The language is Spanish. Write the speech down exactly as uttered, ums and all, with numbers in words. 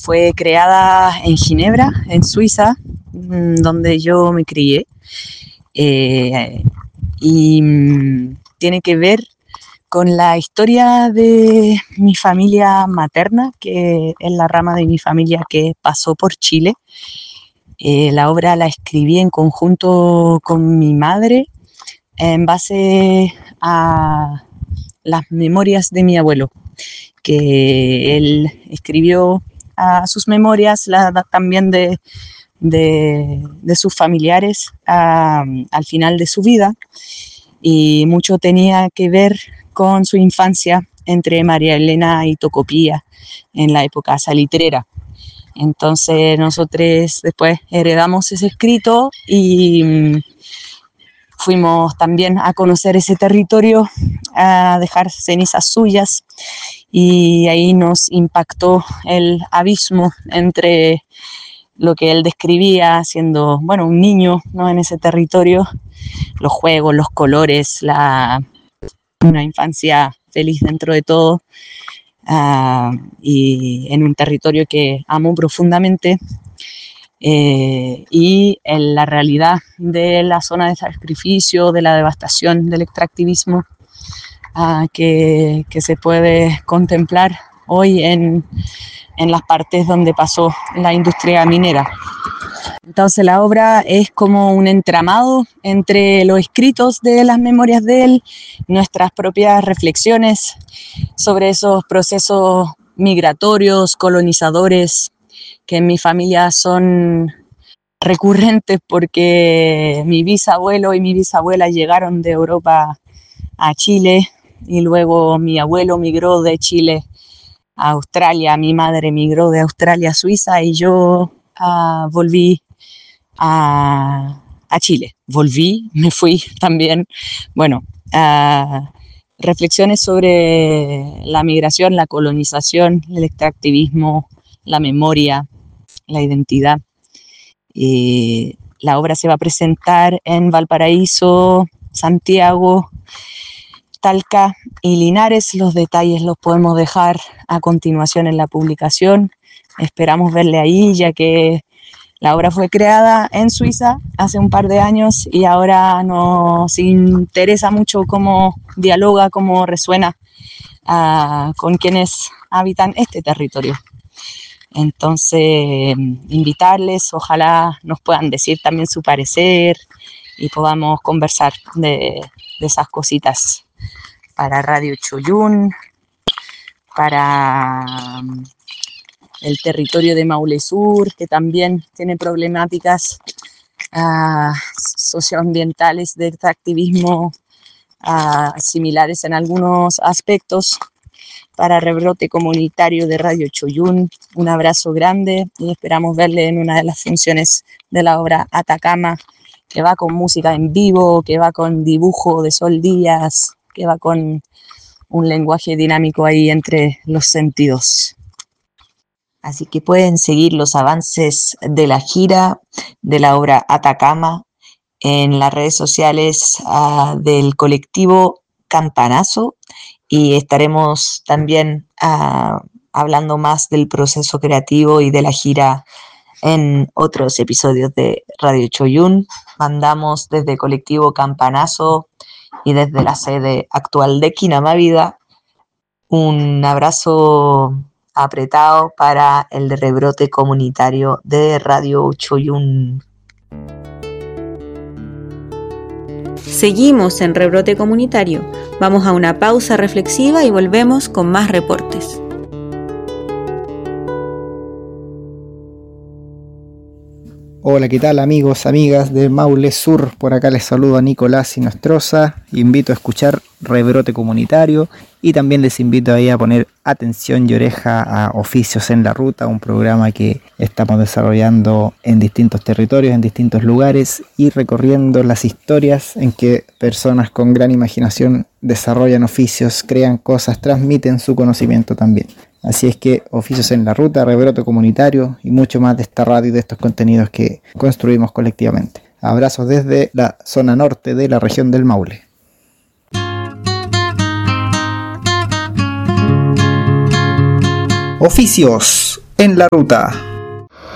fue creada en Ginebra, en Suiza, donde yo me crié, eh, y tiene que ver con la historia de mi familia materna, que es la rama de mi familia que pasó por Chile. Eh, la obra la escribí en conjunto con mi madre en base a las memorias de mi abuelo, que él escribió a sus memorias, la, también de, de, de sus familiares a, al final de su vida, y mucho tenía que ver con su infancia entre María Elena y Tocopilla en la época salitrera. Entonces nosotros después heredamos ese escrito y mmm, fuimos también a conocer ese territorio, a dejar cenizas suyas, y ahí nos impactó el abismo entre lo que él describía siendo, bueno, un niño, ¿no?, en ese territorio, los juegos, los colores, la, una infancia feliz dentro de todo, uh, y en un territorio que amo profundamente, eh, y en la realidad de la zona de sacrificio, de la devastación, del extractivismo, uh, que, que se puede contemplar hoy en, en las partes donde pasó la industria minera. Entonces la obra es como un entramado entre los escritos de las memorias de él, nuestras propias reflexiones sobre esos procesos migratorios, colonizadores, que en mi familia son recurrentes porque mi bisabuelo y mi bisabuela llegaron de Europa a Chile, y luego mi abuelo migró de Chile a Australia, mi madre migró de Australia a Suiza, y yo uh, volví A, a Chile. Volví, me fui también. Bueno, uh, reflexiones sobre la migración, la colonización, el extractivismo, la memoria, la identidad. Eh, la obra se va a presentar en Valparaíso, Santiago, Talca y Linares. Los detalles los podemos dejar a continuación en la publicación. Esperamos verle ahí, ya que la obra fue creada en Suiza hace un par de años y ahora nos interesa mucho cómo dialoga, cómo resuena uh, con quienes habitan este territorio. Entonces, invitarles, ojalá nos puedan decir también su parecer y podamos conversar de, de esas cositas para Radio Choyún, para el territorio de Maule Sur, que también tiene problemáticas uh, socioambientales de extractivismo uh, similares en algunos aspectos. Para Rebrote Comunitario de Radio Choyún, un abrazo grande y esperamos verle en una de las funciones de la obra Atacama, que va con música en vivo, que va con dibujo de Sol Díaz, que va con un lenguaje dinámico ahí entre los sentidos. Así que pueden seguir los avances de la gira de la obra Atacama en las redes sociales uh, del colectivo Campanazo, y estaremos también uh, hablando más del proceso creativo y de la gira en otros episodios de Radio Choyún. Mandamos desde colectivo Campanazo y desde la sede actual de Quinamávida un abrazo apretado para el Rebrote Comunitario de Radio Choyún. Seguimos en Rebrote Comunitario. Vamos a una pausa reflexiva y volvemos con más reportes. Hola, ¿qué tal amigos, amigas de Maule Sur? Por acá les saludo a Nicolás Inostroza. Invito a escuchar Rebrote Comunitario y también les invito ahí a poner atención y oreja a Oficios en la Ruta, un programa que estamos desarrollando en distintos territorios, en distintos lugares y recorriendo las historias en que personas con gran imaginación desarrollan oficios, crean cosas, transmiten su conocimiento también. Así es que Oficios en la Ruta, Rebrote Comunitario y mucho más de esta radio y de estos contenidos que construimos colectivamente. Abrazos desde la zona norte de la región del Maule. Oficios, En la ruta.